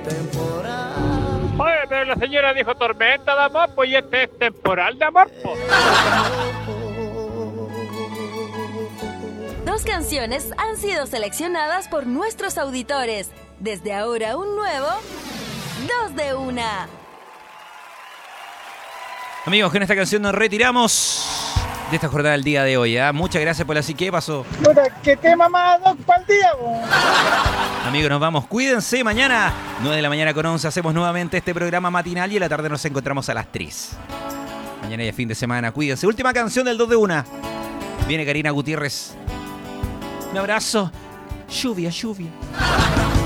Oye, pero la señora dijo tormenta de amor, pues y este es temporal de amor, pues. Dos canciones han sido seleccionadas por nuestros auditores. Desde ahora un nuevo 2 de 1. Amigos, con esta canción nos retiramos de esta jornada del día de hoy. Muchas gracias por la psique. ¿Qué pasó? Puta, ¿qué tema más doc para el día, po? Amigos, nos vamos. Cuídense. Mañana, 9 de la mañana con 11, hacemos nuevamente este programa matinal y en la tarde nos encontramos a las 3. Mañana ya fin de semana. Cuídense. Última canción del 2 de 1. Viene Karina Gutiérrez. Un abrazo. Lluvia, lluvia.